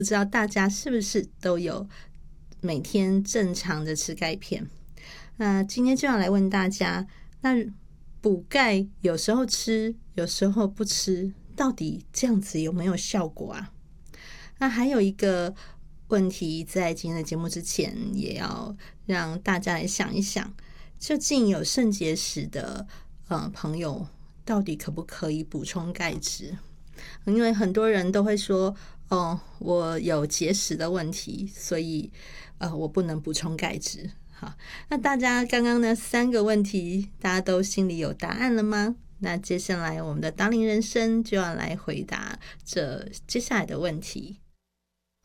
不知道大家是不是都有每天正常的吃钙片？那今天就要来问大家，那补钙有时候吃，有时候不吃，到底这样子有没有效果啊？那还有一个问题，在今天的节目之前，也要让大家来想一想，究竟有肾结石的朋友，到底可不可以补充钙质？因为很多人都会说，我有结石的问题，所以我不能补充钙质。好，那大家刚刚那3个问题，大家都心里有答案了吗？那接下来我们的达伶人生就要来回答这接下来的问题。